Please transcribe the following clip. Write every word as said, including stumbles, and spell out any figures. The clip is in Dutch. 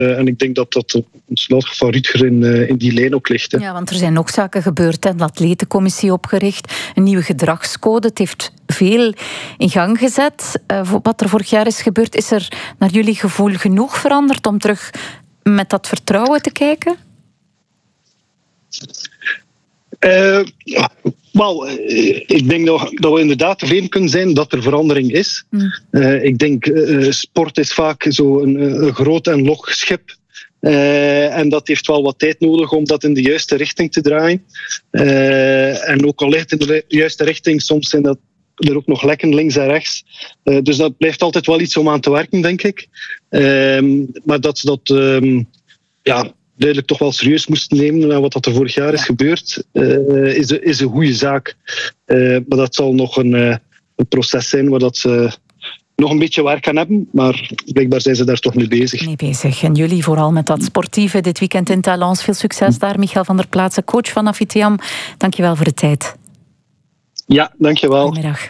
Uh, en ik denk dat dat het slag van Rutger in, uh, in die lijn ook ligt. Hè. Ja, want er zijn nog zaken gebeurd. Hè. De atletencommissie opgericht, een nieuwe gedragscode. Het heeft veel in gang gezet. Uh, wat er vorig jaar is gebeurd, is er naar jullie gevoel genoeg veranderd om terug met dat vertrouwen te kijken? Uh, ja, wel, ik denk dat, dat we inderdaad tevreden kunnen zijn dat er verandering is. Mm. Uh, ik denk, uh, sport is vaak zo een, een groot en log schip. Uh, en dat heeft wel wat tijd nodig om dat in de juiste richting te draaien. Uh, en ook al ligt het in de juiste richting, soms zijn dat er ook nog lekken links en rechts. Uh, dus dat blijft altijd wel iets om aan te werken, denk ik. Uh, maar dat ze dat... Um, ja, duidelijk toch wel serieus moesten nemen naar wat er vorig jaar is gebeurd, uh, is, is een goede zaak. Uh, maar dat zal nog een, uh, een proces zijn waar dat ze nog een beetje werk aan hebben, maar blijkbaar zijn ze daar toch mee bezig. Mee bezig. En jullie vooral met dat sportieve dit weekend in Talence. Veel succes daar, Michael van der Plaatsen, coach van Aviteam. Dankjewel voor de tijd. Ja, dankjewel. Goedemiddag.